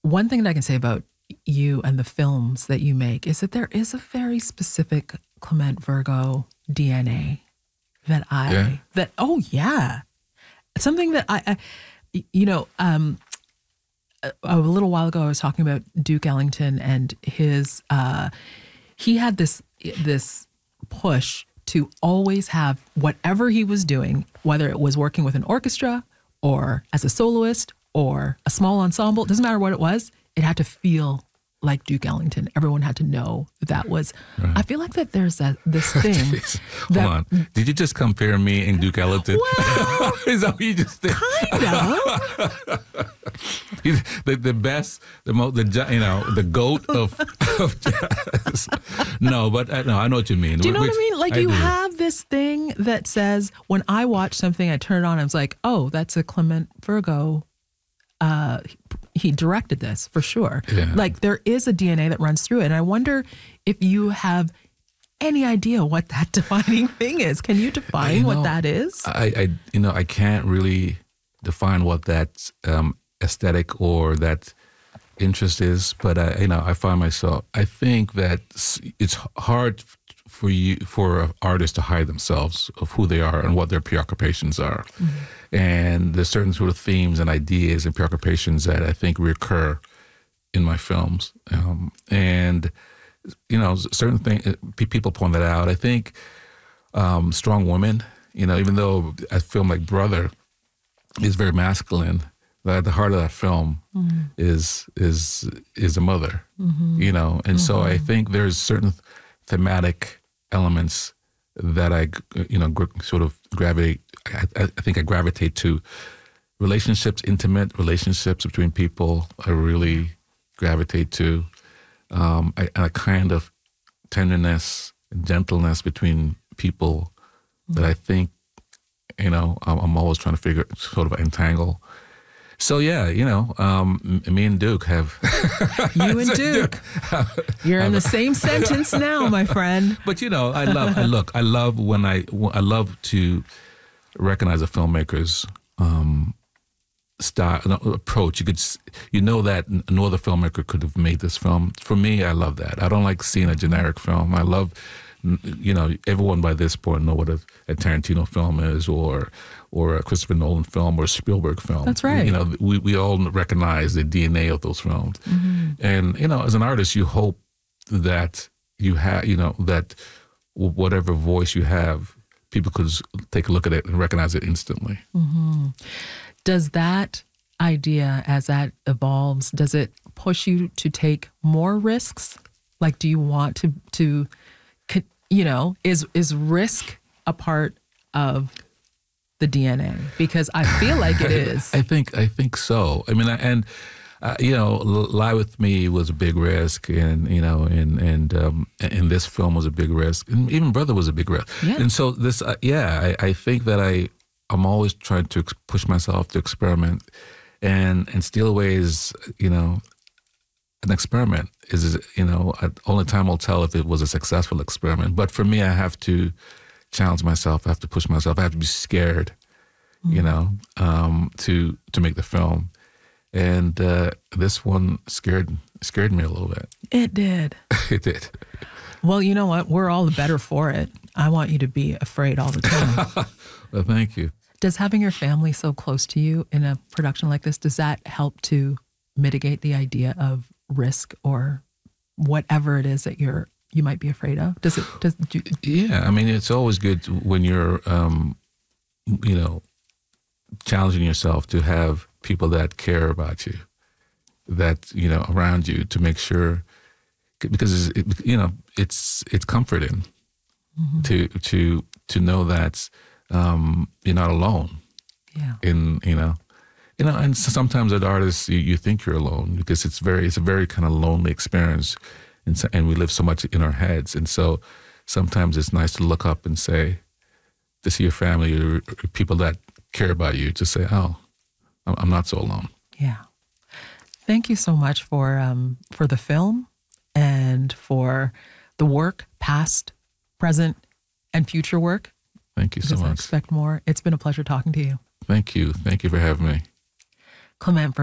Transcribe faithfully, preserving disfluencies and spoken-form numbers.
one thing that I can say about you and the films that you make is that there is a very specific Clement Virgo D N A that I, Yeah. that, oh yeah. Something that I, I you know, um, a, a little while ago I was talking about Duke Ellington and his, uh, he had this, this push to always have whatever he was doing, whether it was working with an orchestra or as a soloist or a small ensemble, it doesn't matter what it was, it had to feel like Duke Ellington. Everyone had to know that, that was, right. I feel like that there's a, this thing. Jeez. that, Hold on. Did you just compare me and Duke Ellington? Well, Is that what you just did? kind of. He's the, the best, the most, the you know, the goat of, of jazz. No, but I, no, I know what you mean. Do you know Which, what I mean? Like I you do. have this thing that says, when I watch something, I turn it on, I was like, oh, that's a Clement Virgo. Uh, he directed this for sure. Yeah. Like there is a D N A that runs through it. And I wonder if you have any idea what that defining thing is. Can you define You what know, that is? I, I, you know, I can't really define what that um, aesthetic or that interest is, but I, you know, I find myself. I think that it's hard for you for artists to hide themselves of who they are and what their preoccupations are, mm-hmm. and there's certain sort of themes and ideas and preoccupations that I think recur in my films, um, and you know, certain things people point that out. I think um, strong women. You know, even though a film like Brother is very masculine, at the heart of that film mm-hmm. is is is a mother. Mm-hmm. You know, and mm-hmm. so I think there's certain thematic elements that I, you know, sort of gravitate. I, I think I gravitate to relationships, intimate relationships between people. I really gravitate to um, a, a kind of tenderness, and gentleness between people mm-hmm. that I think, you know, I'm, I'm always trying to figure, sort of entangle. So yeah, you know, um, me and Duke have you and Duke. You're in the same sentence now, my friend. But you know, I love. I look. I love when I. I love to recognize a filmmaker's um, style approach. You could, you know, that no other filmmaker could have made this film. For me, I love that. I don't like seeing a generic film. I love, you know, everyone by this point know what a, a Tarantino film is, or or a Christopher Nolan film, or a Spielberg film. That's right. You know, we, we all recognize the D N A of those films. Mm-hmm. And, you know, as an artist, you hope that you have, you know, that whatever voice you have, people could take a look at it and recognize it instantly. Mm-hmm. Does that idea, as that evolves, does it push you to take more risks? Like, do you want to, to you know, is is risk a part of the D N A? Because I feel like it is. I think I think so. I mean, and uh, you know, Lie With Me was a big risk, and you know, and and um, and this film was a big risk, and even Brother was a big risk. Yeah. And so this, uh, yeah, I, I think that I I'm always trying to ex- push myself to experiment, and and Steal Away is, you know, an experiment. Is, you know, only time will tell if it was a successful experiment. But for me, I have to challenge myself. I have to push myself. I have to be scared, mm-hmm. you know, um, to to make the film. And uh, this one scared scared me a little bit. It did. It did. Well, you know what? We're all the better for it. I want you to be afraid all the time. Well, thank you. Does having your family so close to you in a production like this, does that help to mitigate the idea of risk or whatever it is that you're you might be afraid of? Does it? Does do you... Yeah, I mean, it's always good when you're, um, you know, challenging yourself to have people that care about you, that, you know, around you, to make sure, because it, you know, it's it's comforting mm-hmm. to to to know that um, you're not alone. Yeah. In you know. You know, and sometimes as artists, you, you think you're alone because it's very, it's a very kind of lonely experience, and, so, and we live so much in our heads. And so, sometimes it's nice to look up and say, to see your family or, or people that care about you, to say, "Oh, I'm, I'm not so alone." Yeah. Thank you so much for um, for the film and for the work, past, present, and future work. Thank you so much. I expect more. It's been a pleasure talking to you. Thank you. Thank you for having me. Clement